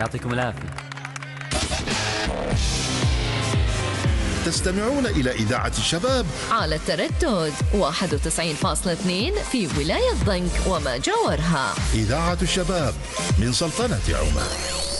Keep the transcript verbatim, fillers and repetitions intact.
يعطيكم العافية. تستمعون إلى إذاعة الشباب على التردد واحد وتسعين فاصلة اثنين في ولاية ضنك وما جاورها. إذاعة الشباب من سلطنة عمان.